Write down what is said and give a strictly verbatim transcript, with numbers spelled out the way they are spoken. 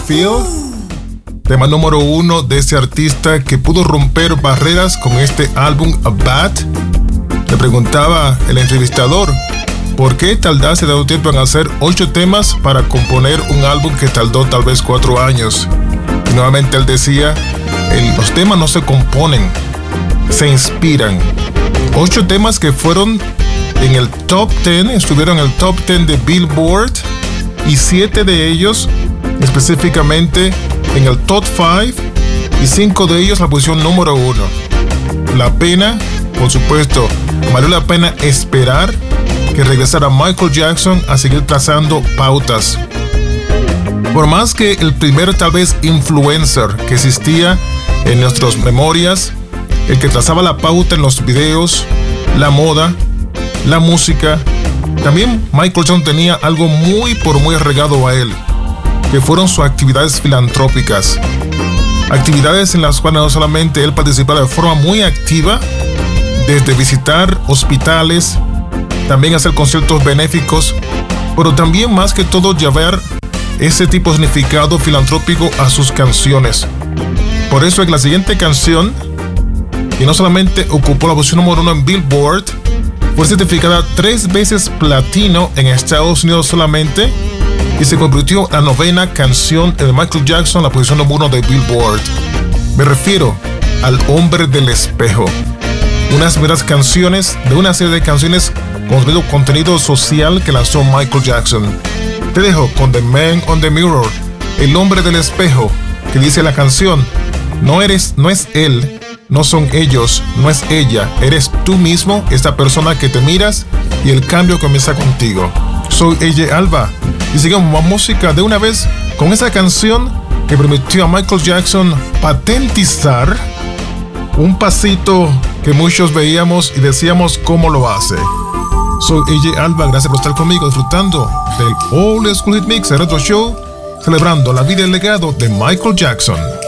Feel, tema número uno de este artista que pudo romper barreras con este álbum A Bad. Le preguntaba el entrevistador, ¿por qué tardarse tanto tiempo en hacer ocho temas para componer un álbum que tardó tal vez cuatro años? Y nuevamente él decía, el, los temas no se componen, se inspiran. Ocho temas que fueron en el top diez, estuvieron en el top diez de Billboard, y siete de ellos específicamente en el top cinco, y cinco de ellos en la posición número uno. La pena, por supuesto, valió la pena esperar que regresara Michael Jackson a seguir trazando pautas. Por más que el primer tal vez influencer que existía en nuestras memorias, el que trazaba la pauta en los videos, la moda, la música, también Michael Jackson tenía algo muy por muy arraigado a él, que fueron sus actividades filantrópicas. Actividades en las cuales no solamente él participaba de forma muy activa, desde visitar hospitales, también hacer conciertos benéficos, pero también más que todo llevar ese tipo de significado filantrópico a sus canciones. Por eso es que la siguiente canción, que no solamente ocupó la posición número uno en Billboard, fue certificada tres veces platino en Estados Unidos solamente, y se convirtió en la novena canción de Michael Jackson en la posición número uno de Billboard. Me refiero al Hombre del Espejo, unas primeras canciones de una serie de canciones con contenido social que lanzó Michael Jackson. Te dejo con The Man on the Mirror, el hombre del espejo, que dice la canción, no eres, no es él, no son ellos, no es ella, eres tú mismo, esta persona que te miras, y el cambio comienza contigo. Soy Eje Alba, y seguimos más música de una vez con esa canción que permitió a Michael Jackson patentizar un pasito que muchos veíamos y decíamos cómo lo hace. Soy Eje Alba, gracias por estar conmigo disfrutando del Old School Hit Mix, el Retro Show, celebrando la vida y el legado de Michael Jackson.